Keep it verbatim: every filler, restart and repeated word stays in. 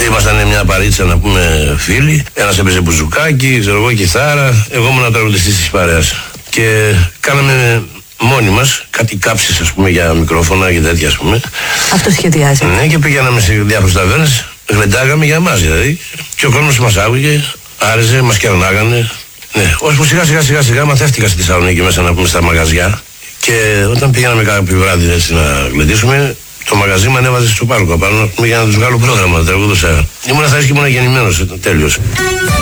Ήμασταν μια παρίτσα να πούμε φίλοι. Ένας έπαιζε μπουζουκάκι, ξέρω εγώ, κιθάρα. Εγώ ήμουν τραγουδιστής της παρέας. Και κάναμε μόνοι μας κάτι κάψεις, ας πούμε, για μικρόφωνα και τέτοια, ας πούμε. Αυτό σχεδιάζει. Ναι, και πήγαμε σε διάφορες ταβέρνες, γλεντάγαμε για εμάς δηλαδή. Και ο κόσμος μας άκουγε, άρεσε, μας κερνάγανε. Ναι, ώσπου σιγά σιγά σιγά σιγά μαθεύτηκα στη Θεσσαλονίκη μέσα να πούμε στα μαγαζιά. Και όταν πήγαμε κάποιο βράδυ έτσι να γλεντήσουμε, το μαγαζί μου ανέβαζε στο πάρκο απάνω για να τους βγάλω πρόγραμμα, τραγουδούσα. Ήμουν θα και ήμουν γεννημένος, τέλειος.